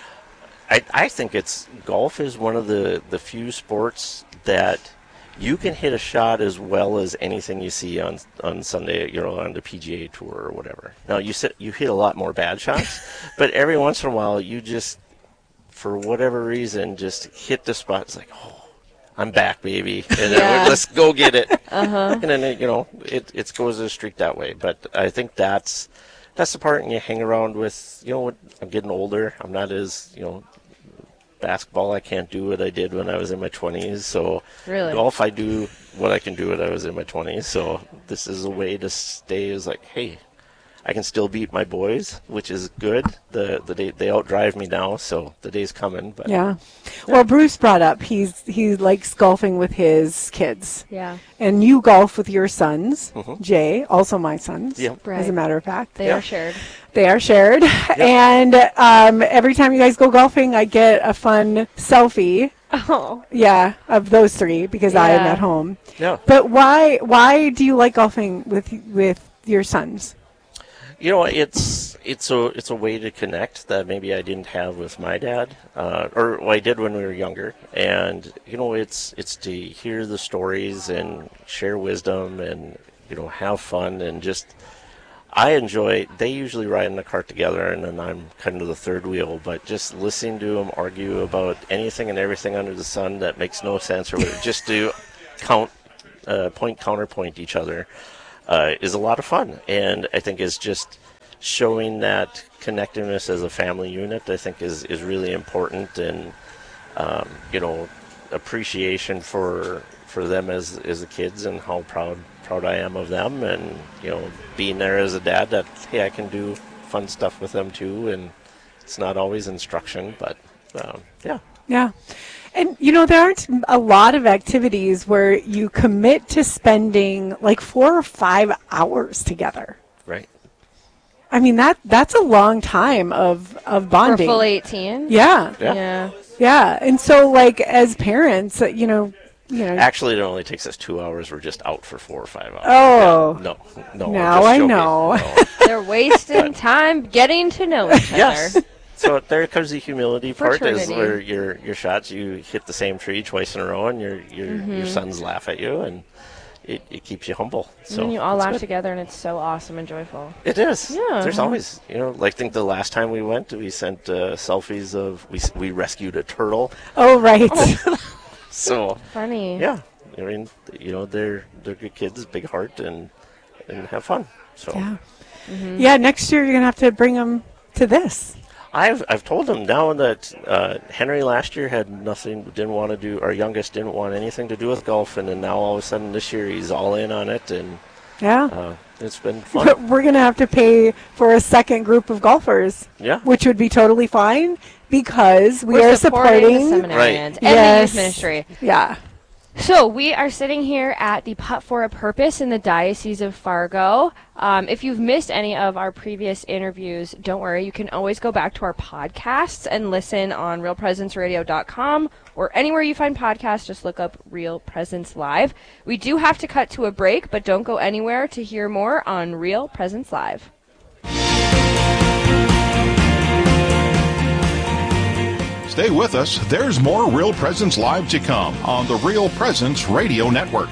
I I think it's golf is one of the the few sports that you can hit a shot as well as anything you see on on Sunday, you know, on the P G A Tour or whatever. Now you sit, you hit a lot more bad shots, but every once in a while you just, for whatever reason, just hit the spot. It's like, oh, I'm back, baby, and then Yeah. let's go get it. Uh-huh. And then it, you know, it it goes a streak that way. But I think that's that's the part, and you hang around with, you know, what, I'm getting older. I'm not as, you know, basketball, I can't do what I did when I was in my twenties. So Really? golf, I do what I can do when I was in my twenties. So this is a way to stay as like, hey, I can still beat my boys, which is good. The the day they outdrive me now, so the day's coming. But Yeah. Well, Bruce brought up he's he likes golfing with his kids. Yeah. And you golf with your sons, Mhm. Jay, also my sons, Yep. as Right. a matter of fact. They Yeah. are shared. They are shared. And um, every time you guys go golfing, I get a fun selfie. Oh. Yeah, of those three because I am Yeah. at home. Yeah. But why why do you like golfing with with your sons? You know, it's it's a it's a way to connect that maybe I didn't have with my dad, uh, or well, I did when we were younger. And you know, it's it's to hear the stories and share wisdom and, you know, have fun and just. I enjoy. They usually ride in the cart together, and then I'm kind of the third wheel. But just listening to them argue about anything and everything under the sun that makes no sense, or just to count, uh, point counterpoint each other. Uh, is a lot of fun, and I think is just showing that connectiveness as a family unit. I think is, is really important, and um, you know, appreciation for for them as as the kids, and how proud proud I am of them, and you know, being there as a dad. That hey, I can do fun stuff with them too, and it's not always instruction, but um, yeah. Yeah. And, you know, there aren't a lot of activities where you commit to spending like four or five hours together. Right. I mean, that that's a long time of, of For bonding. full eighteen? Yeah. Yeah. Yeah. Yeah. And so, like, as parents, uh, you know, you know. Actually, it only takes us two hours. We're just out for four or five hours. Oh. Yeah. No, no. I'm Now just I joking. know. No. They're wasting time getting to know each Yes. other. So there comes the humility part, is Fraternity. where your your shots, you hit the same tree twice in a row, and your your, your Mhm. sons laugh at you, and it, it keeps you humble. And So then you all it's laugh good. together, and it's so awesome and joyful. It is. Yeah. There's always, you know, like I think the last time we went, we sent uh, selfies of we s- we rescued a turtle. Oh, right. So Funny. yeah, I mean, you know, they're they're good kids, big heart, and and have fun. So Yeah. Mhm. Yeah, next year you're going to have to bring them to this? I've I've told him now that uh, Henry last year had nothing, didn't want to do, our youngest didn't want anything to do with golfing, and now all of a sudden this year he's all in on it, and yeah, uh, it's been fun. But we're going to have to pay for a second group of golfers, yeah, which would be totally fine because we we're are supporting, supporting the seminarians right. and yes. the youth ministry. Yeah. So we are sitting here at the Putt for a Purpose in the Diocese of Fargo. Um, if you've missed any of our previous interviews, don't worry. You can always go back to our podcasts and listen on real presence radio dot com or anywhere you find podcasts. Just look up Real Presence Live. We do have to cut to a break, but don't go anywhere to hear more on Real Presence Live. Stay with us. There's more Real Presence Live to come on the Real Presence Radio Network.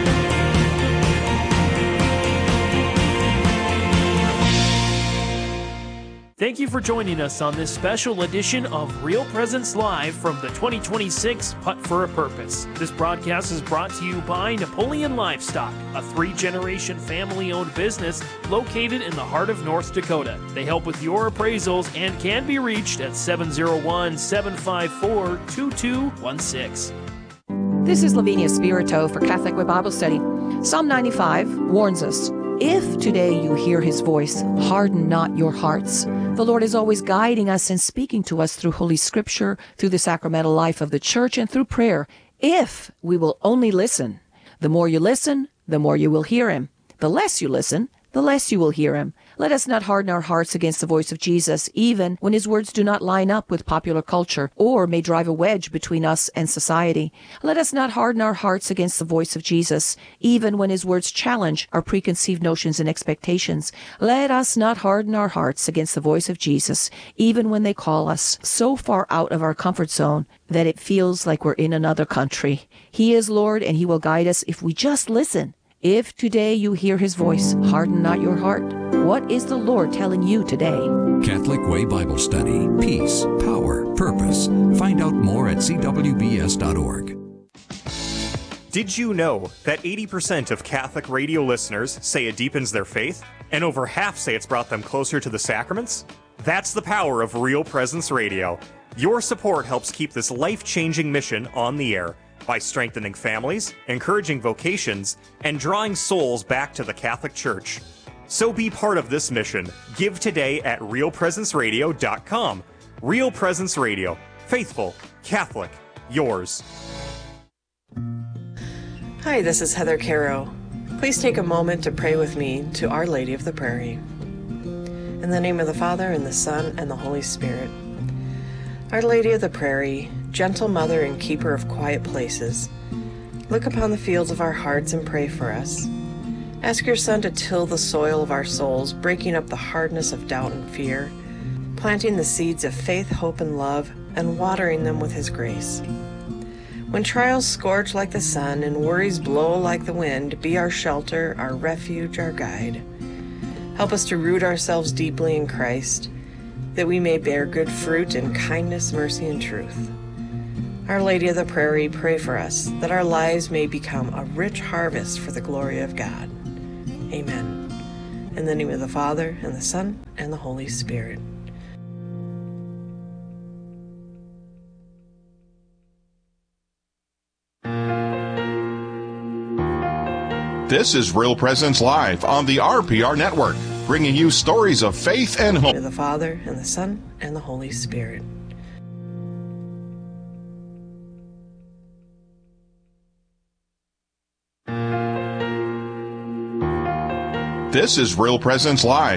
Thank you for joining us on this special edition of Real Presence Live from the twenty twenty-six Putt for a Purpose. This broadcast is brought to you by Napoleon Livestock, a three-generation family-owned business located in the heart of North Dakota. They help with your appraisals and can be reached at seven oh one, seven five four, two two one six. This is Lavinia Spirito for Catholic Way Bible Study. Psalm ninety-five warns us, if today you hear his voice, harden not your hearts. The Lord is always guiding us and speaking to us through Holy Scripture, through the sacramental life of the Church, and through prayer, if we will only listen. The more you listen, the more you will hear him. The less you listen, the less you will hear him. Let us not harden our hearts against the voice of Jesus, even when his words do not line up with popular culture or may drive a wedge between us and society. Let us not harden our hearts against the voice of Jesus, even when his words challenge our preconceived notions and expectations. Let us not harden our hearts against the voice of Jesus, even when they call us so far out of our comfort zone that it feels like we're in another country. He is Lord, and he will guide us if we just listen. If today you hear his voice, harden not your heart. What is the Lord telling you today? Catholic Way Bible Study. Peace, power, purpose. Find out more at c w b s dot org. Did you know that eighty percent of Catholic radio listeners say it deepens their faith, and over half say it's brought them closer to the sacraments? That's the power of Real Presence Radio. Your support helps keep this life-changing mission on the air by strengthening families, encouraging vocations, and drawing souls back to the Catholic Church. So be part of this mission. Give today at real presence radio dot com. Real Presence Radio. Faithful, Catholic, yours. Hi, this is Heather Caro. Please take a moment to pray with me to Our Lady of the Prairie. In the name of the Father, and the Son, and the Holy Spirit. Our Lady of the Prairie, gentle mother and keeper of quiet places, look upon the fields of our hearts and pray for us. Ask your Son to till the soil of our souls, breaking up the hardness of doubt and fear, planting the seeds of faith, hope, and love, and watering them with his grace. When trials scorch like the sun and worries blow like the wind, be our shelter, our refuge, our guide. Help us to root ourselves deeply in Christ, that we may bear good fruit in kindness, mercy, and truth. Our Lady of the Prairie, pray for us, that our lives may become a rich harvest for the glory of God. Amen. In the name of the Father, and the Son, and the Holy Spirit. This is Real Presence Live on the R P R Network, bringing you stories of faith and hope. In the Father, and the Son, and the Holy Spirit. This is Real Presence Live.